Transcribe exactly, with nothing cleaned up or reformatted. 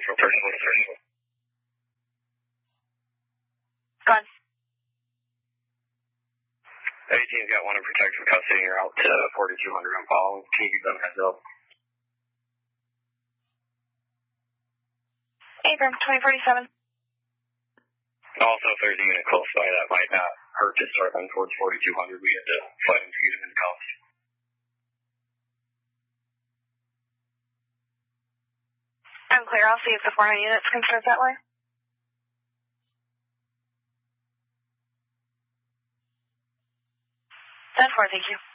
Central thirty-four thirty-four. Go on. eighteen's got one in protective custody. You're out to forty-two hundred. I'm following. Can you give them a heads up? Abram, twenty forty-seven. Also, if there's a unit close by that might not hurt to start them towards forty-two hundred, we had to fight them to get them in cuffs. I'm clear. I'll see if the four nine units can start that way. ten four, thank you.